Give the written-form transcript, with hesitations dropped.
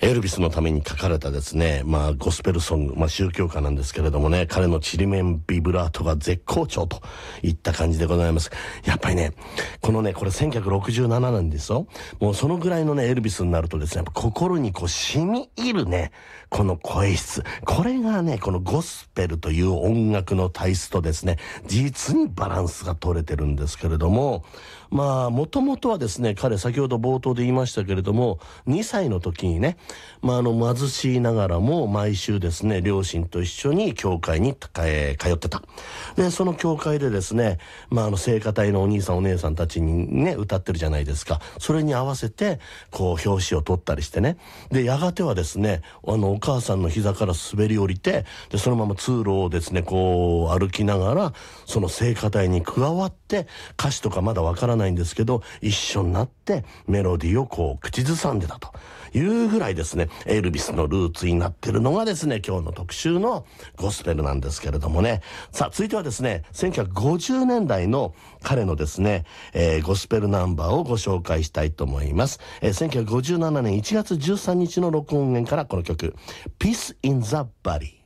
エルビスのために書かれたですね、ゴスペルソング、宗教歌なんですけれどもね、彼のちりめんビブラートが絶好調といった感じでございます。やっぱりね、これ1967年ですよ。もうそのぐらいのね、エルビスになるとですね、やっぱ心に染み入るね、この声質。これがね、このゴスペルという音楽の体質とですね、実にバランスが取れてるんですけれども、もともとはですね、彼先ほど冒頭で言いましたけれども、2歳の時にね、貧しいながらも毎週ですね、両親と一緒に教会に通ってた。で、その教会でですね、聖歌隊のお兄さんお姉さんたちにね、歌ってるじゃないですか。それに合わせて、表紙を取ったりしてね。で、やがてはですね、お母さんの膝から滑り降りて、で、そのまま通路をですね、歩きながら、その聖歌隊に加わって、歌詞とかまだわからないんですけど、一緒になってメロディーを口ずさんでたというぐらいですね、エルビスのルーツになってるのがですね、今日の特集のゴスペルなんですけれどもね。さあ、続いてはですね、1950年代の彼のですね、ゴスペルナンバーをご紹介したいと思います。1957年1月13日の録音源からこの曲、Peace in the Valley。